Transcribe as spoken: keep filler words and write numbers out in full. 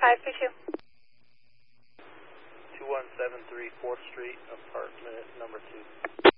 five two two. two one seven three fourth Street, apartment number two.